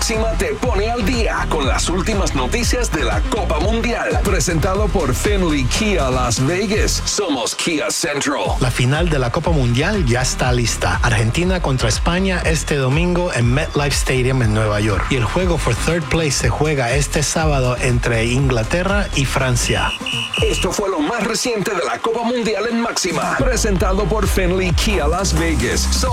Máxima te pone al día con las últimas noticias de la Copa Mundial. Presentado por Finley Kia Las Vegas. Somos Kia Central. La final de la Copa Mundial ya está lista. Argentina contra España este domingo en MetLife Stadium en Nueva York. Y el juego for third place se juega este sábado entre Inglaterra y Francia. Esto fue lo más reciente de la Copa Mundial en Máxima. Presentado por Finley Kia Las Vegas.